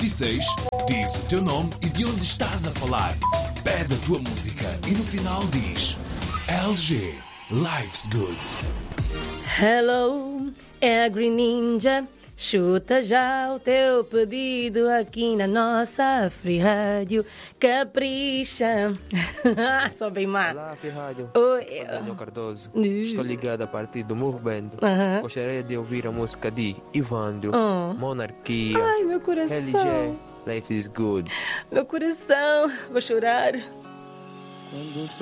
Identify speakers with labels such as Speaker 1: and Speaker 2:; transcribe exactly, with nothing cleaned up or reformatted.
Speaker 1: P seis, diz o teu nome e de onde estás a falar. Pede a tua música e no final diz L G, Life's Good.
Speaker 2: Hello, é a Green Ninja. Chuta já o teu pedido aqui na nossa Free Rádio. Capricha. Só bem má.
Speaker 3: Olá, Free Rádio.
Speaker 2: Oi.
Speaker 3: Sou Daniel Cardoso.
Speaker 2: Uh.
Speaker 3: Estou ligado a partir do Move Band.
Speaker 2: Uh-huh.
Speaker 3: Gostaria de ouvir a música de Ivandro,
Speaker 2: Oh.
Speaker 3: Monarquia,
Speaker 2: Ai, meu coração.
Speaker 3: L G, Life is Good.
Speaker 2: Meu coração. Vou chorar.
Speaker 3: Quando